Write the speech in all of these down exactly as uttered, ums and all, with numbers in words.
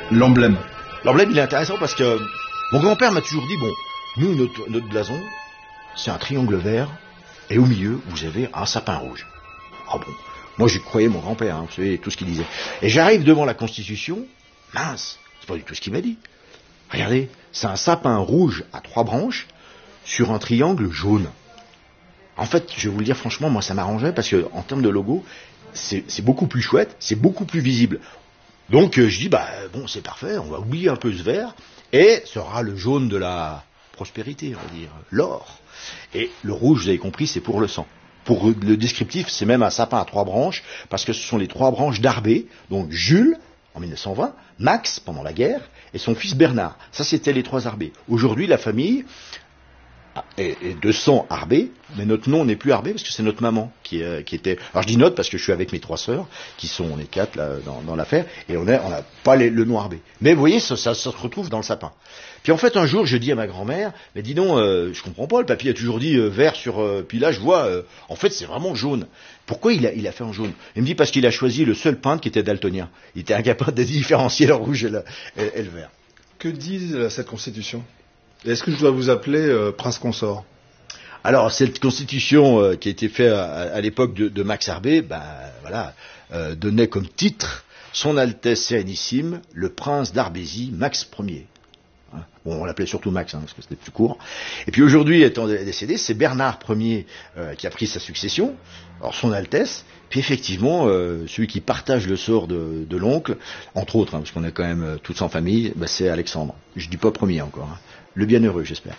L'emblème. L'emblème, il est intéressant parce que mon grand-père m'a toujours dit, bon, nous, notre, notre blason, c'est un triangle vert, et au milieu, vous avez un sapin rouge. Ah bon, moi j'y croyais mon grand-père, hein, vous savez, tout ce qu'il disait. Et j'arrive devant la Constitution, mince, c'est pas du tout ce qu'il m'a dit. Regardez, c'est un sapin rouge à trois branches sur un triangle jaune. En fait, je vais vous le dire franchement, moi ça m'arrangeait parce que en termes de logo, c'est, c'est beaucoup plus chouette, c'est beaucoup plus visible. Donc euh, je dis, bah bon, c'est parfait, on va oublier un peu ce vert, et ce sera le jaune de la prospérité, on va dire, l'or. Et le rouge, vous avez compris, c'est pour le sang. Pour le descriptif, c'est même un sapin à trois branches, parce que ce sont les trois branches d'Arbé, donc Jules, en mille neuf cent vingt, Max, pendant la guerre, et son fils Bernard. Ça, c'était les trois Arbé. Aujourd'hui, la famille est, est de sang Arbé, mais notre nom n'est plus Arbé, parce que c'est notre maman qui, euh, qui était... Alors je dis notre, parce que je suis avec mes trois sœurs, qui sont, on est quatre là, dans, dans l'affaire, et on n'a on a pas les, le nom Arbé. Mais vous voyez, ça, ça, ça se retrouve dans le sapin. Puis en fait, un jour, je dis à ma grand-mère, mais dis donc, euh, je comprends pas, le papy a toujours dit euh, vert sur... Euh, puis là, je vois, euh, en fait, c'est vraiment jaune. Pourquoi il a, il a fait en jaune? Il me dit parce qu'il a choisi le seul peintre qui était daltonien. Il était incapable de différencier le rouge et le, et, et le vert. Que dit euh, cette constitution? Est-ce que je dois vous appeler euh, prince consort? Alors, cette constitution euh, qui a été faite à, à l'époque de, de Max Arbé, ben, voilà, euh, donnait comme titre Son Altesse Sérénissime, le prince d'Arbésie, Max Ier. Bon, on l'appelait surtout Max, hein, parce que c'était plus court. Et puis aujourd'hui, étant décédé, c'est Bernard Ier euh, qui a pris sa succession, alors son Altesse, puis effectivement, euh, celui qui partage le sort de, de l'oncle, entre autres, hein, parce qu'on est quand même euh, tous en famille, bah, c'est Alexandre. Je dis pas premier encore, hein. Le bienheureux, j'espère.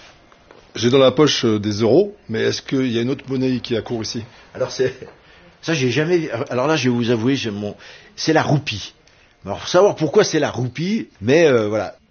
J'ai dans la poche euh, des euros, mais est-ce qu'il y a une autre monnaie qui accourt ici? Alors c'est... Ça, j'ai jamais... Alors là, je vais vous avouer, j'ai mon... c'est la roupie. Alors, faut savoir pourquoi c'est la roupie, mais euh, voilà...